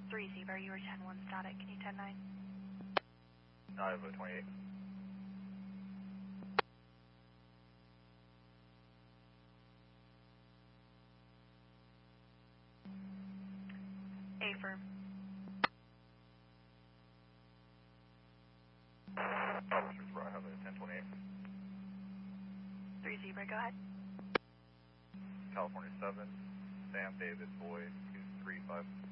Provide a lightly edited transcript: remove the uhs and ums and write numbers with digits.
3 Zebra, you were 10-1 static. Can you 10-9? I have a 28. Affirm. Officers, I have a 1028. 3 Zebra, go ahead. California 7, Sam David Boy 235.